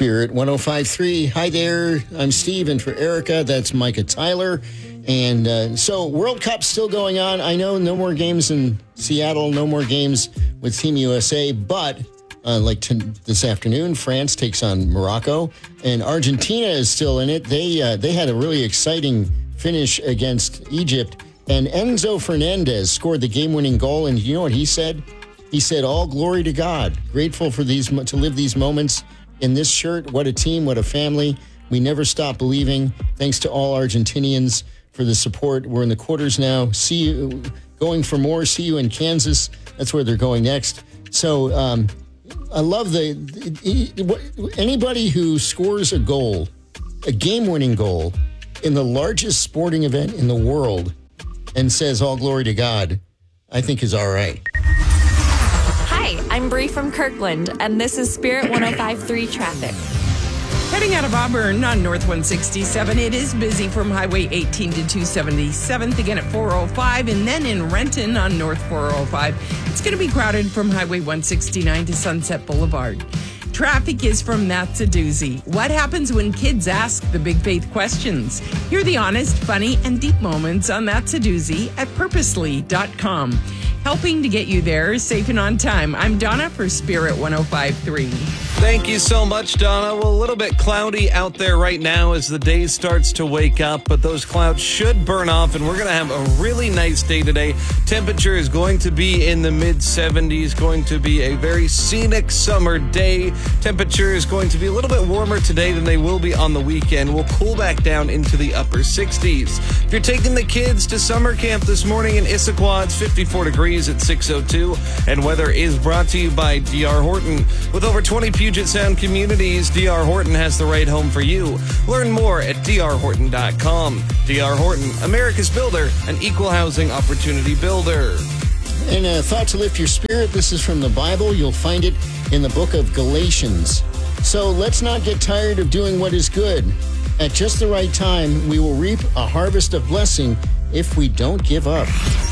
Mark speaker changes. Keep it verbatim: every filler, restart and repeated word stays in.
Speaker 1: Spirit one oh five point three. Hi there, I'm Steve, and for Erica, that's Micah Tyler. And uh, so World Cup's still going on. I know no more games in Seattle, no more games with Team U S A, but uh, like t- this afternoon, France takes on Morocco, and Argentina is still in it. They uh, they had a really exciting finish against Egypt, and Enzo Fernandez scored the game-winning goal, and you know what he said? He said, all glory to God. Grateful for these to live these moments in this shirt. What a team, what a family. We never stop believing. Thanks to all Argentinians for the support. We're in the quarters now. See you, going for more. See you in Kansas. That's where they're going next. So um, I love the, anybody who scores a goal, a game-winning goal in the largest sporting event in the world and says all glory to God, I think is all right.
Speaker 2: Hi, I'm Bree from Kirkland, and this is Spirit one oh five point three traffic.
Speaker 3: Heading out of Auburn on North one sixty-seven, it is busy from Highway eighteen to two seventy-seventh, again at four oh five, and then in Renton on North four oh five. It's going to be crowded from Highway one sixty-nine to Sunset Boulevard. Traffic is from That's a Doozy. What happens when kids ask the big faith questions? Hear the honest, funny, and deep moments on That's a Doozy at purposely dot com. Helping to get you there safe and on time. I'm Donna for Spirit one oh five point three.
Speaker 4: Thank you so much, Donna. Well, a little bit cloudy out there right now as the day starts to wake up, but those clouds should burn off, and we're going to have a really nice day today. Temperature is going to be in the mid seventies, going to be a very scenic summer day. Temperature is going to be a little bit warmer today than they will be on the weekend. We'll cool back down into the upper sixties. If you're taking the kids to summer camp this morning in Issaquah, it's fifty-four degrees at six oh two, and weather is brought to you by D R Horton. With over twenty Puget Sound communities, D R Horton has the right home for you. Learn more at D R horton dot com. D R Horton, America's builder, an equal housing opportunity builder.
Speaker 1: And a thought to lift your spirit. This is from the Bible. You'll find it in the book of Galatians. So let's not get tired of doing what is good. At just the right time, we will reap a harvest of blessing if we don't give up.